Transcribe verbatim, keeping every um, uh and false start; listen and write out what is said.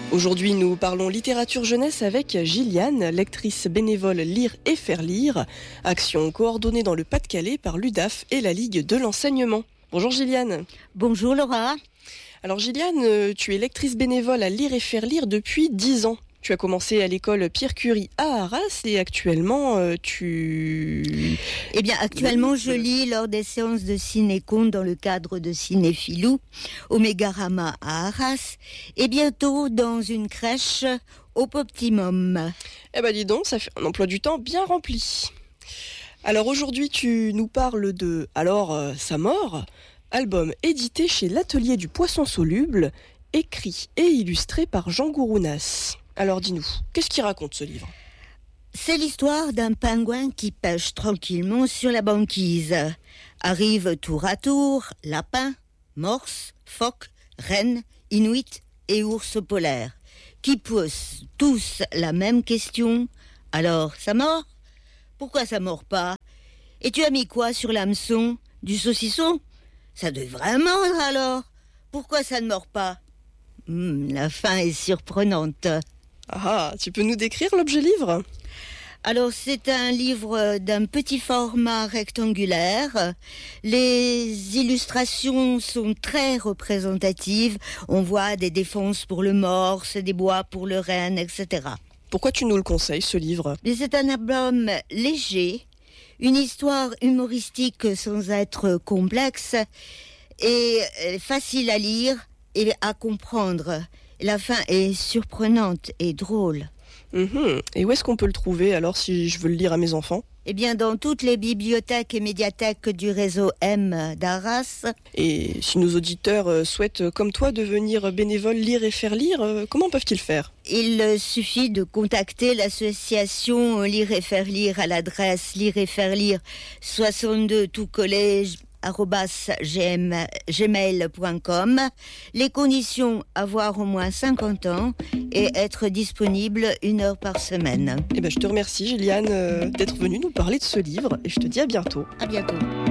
Aujourd'hui, nous parlons littérature jeunesse avec Gilliane, lectrice bénévole Lire et Faire Lire, action coordonnée dans le Pas-de-Calais par l'U D A F et la Ligue de l'enseignement. Bonjour Gilliane. Bonjour Laura. Alors Gilliane, tu es lectrice bénévole à Lire et Faire Lire depuis dix ans. Tu as commencé à l'école Pierre Curie à Arras et actuellement euh, tu... Eh bien actuellement je lis lors des séances de ciné-conte dans le cadre de Cinéphilou au Mégarama à Arras et bientôt dans une crèche au Poptimum. Eh ben dis donc, ça fait un emploi du temps bien rempli. Alors aujourd'hui tu nous parles de Alors euh, sa mort, album édité chez l'Atelier du Poisson Soluble, écrit et illustré par Jean Gourounas. Alors dis-nous, qu'est-ce qu'il raconte ce livre ? C'est l'histoire d'un pingouin qui pêche tranquillement sur la banquise. Arrivent tour à tour lapins, morses, phoques, rennes, inuits et ours polaires, qui posent tous la même question. Alors, ça mord ? Pourquoi ça mord pas ? Et tu as mis quoi sur l'hameçon ? Du saucisson ? Ça devrait mordre alors. Pourquoi ça ne mord pas ? Hum, La fin est surprenante. Ah, tu peux nous décrire l'objet livre ? Alors, c'est un livre d'un petit format rectangulaire. Les illustrations sont très représentatives. On voit des défenses pour le morse, des bois pour le renne, et cetera. Pourquoi tu nous le conseilles, ce livre ? Mais c'est un album léger, une histoire humoristique sans être complexe et facile à lire et à comprendre. La fin est surprenante et drôle. Mmh. Et où est-ce qu'on peut le trouver alors si je veux le lire à mes enfants ? Eh bien, dans toutes les bibliothèques et médiathèques du réseau M d'Arras. Et si nos auditeurs souhaitent, comme toi, devenir bénévoles Lire et Faire Lire, comment peuvent-ils faire ? Il suffit de contacter l'association Lire et Faire Lire à l'adresse lire et faire lire soixante-deux tout collège arobase gmail point com. Les conditions, avoir au moins cinquante ans et être disponible une heure par semaine. Eh ben, je te remercie Gilliane euh, d'être venue nous parler de ce livre et je te dis à bientôt. À bientôt.